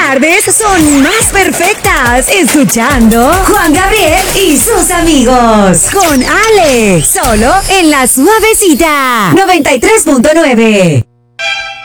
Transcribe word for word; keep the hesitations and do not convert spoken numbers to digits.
tardes son más perfectas. Escuchando Juan Gabriel y sus amigos. Con Ale. Solo en La Suavecita. noventa y tres punto nueve.